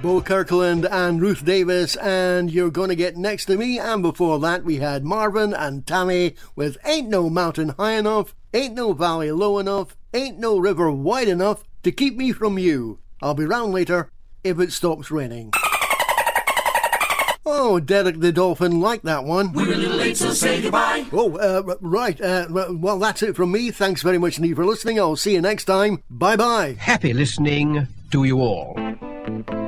Bo Kirkland and Ruth Davis and You're Gonna Get Next to Me, and before that we had Marvin and Tammy with Ain't No Mountain High Enough, Ain't No Valley Low Enough, Ain't No River Wide Enough to Keep Me From You. I'll be round later if it stops raining. Oh, Derek the Dolphin liked that one. We're a little late, so say goodbye. Oh, right. Well, that's it from me. Thanks very much indeed for listening. I'll see you next time. Bye-bye. Happy listening to you all.